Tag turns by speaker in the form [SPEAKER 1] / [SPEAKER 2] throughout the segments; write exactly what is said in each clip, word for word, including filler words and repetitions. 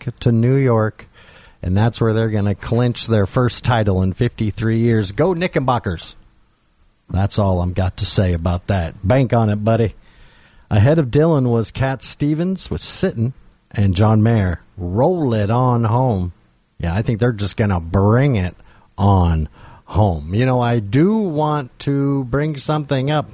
[SPEAKER 1] back to New York, and that's where they're going to clinch their first title in fifty-three years. Go Knickerbockers. That's all I've got to say about that. Bank on it, buddy. Ahead of Dylan was Cat Stevens with Sittin', and John Mayer, Roll It On Home. Yeah, I think they're just going to bring it on home. You know, I do want to bring something up,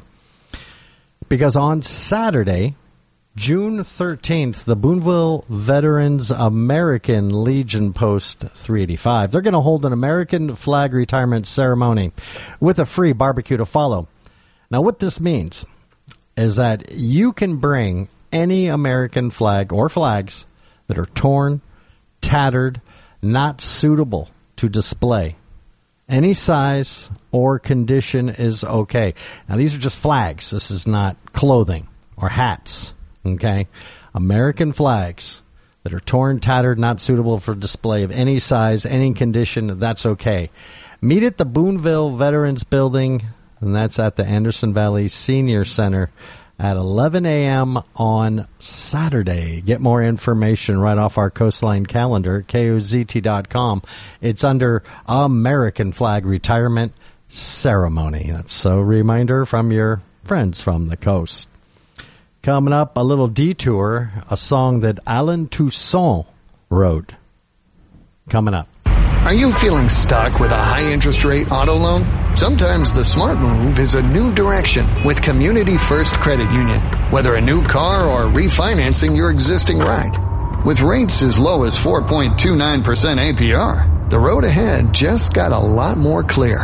[SPEAKER 1] because on Saturday, June thirteenth, the Boonville Veterans American Legion Post three eighty-five, they're going to hold an American flag retirement ceremony with a free barbecue to follow. Now, what this means is that you can bring any American flag or flags that are torn, tattered, not suitable to display. Any size or condition is okay. Now, these are just flags. This is not clothing or hats, okay? American flags that are torn, tattered, not suitable for display of any size, any condition, that's okay. Meet at the Boonville Veterans Building, and that's at the Anderson Valley Senior Center at eleven a.m. on Saturday. Get more information right off our Coastline calendar, K O Z T dot com. It's under American Flag Retirement Ceremony. That's a reminder from your friends from the coast. Coming up, a little detour, a song that Alan Toussaint wrote. Coming up.
[SPEAKER 2] Are you feeling stuck with a high-interest rate auto loan? Sometimes the smart move is a new direction with Community First Credit Union. Whether a new car or refinancing your existing ride. With rates as low as four point two nine percent A P R, the road ahead just got a lot more clear.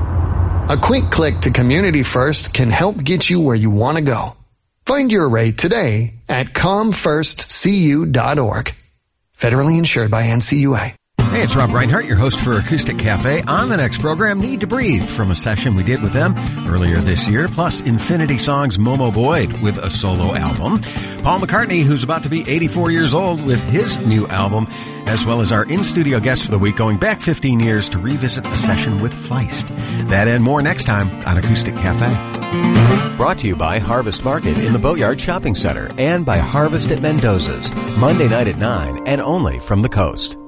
[SPEAKER 2] A quick click to Community First can help get you where you want to go. Find your rate today at com first c u dot org. Federally insured by N C U A.
[SPEAKER 3] Hey, it's Rob Reinhart, your host for Acoustic Cafe. On the next program, Need to Breathe, from a session we did with them earlier this year, plus Infinity Songs' Momo Boyd with a solo album. Paul McCartney, who's about to be eighty-four years old, with his new album, as well as our in-studio guest for the week, going back fifteen years to revisit a session with Feist. That and more next time on Acoustic Cafe.
[SPEAKER 4] Brought to you by Harvest Market in the Boatyard Shopping Center and by Harvest at Mendoza's, Monday night at nine and only from the coast.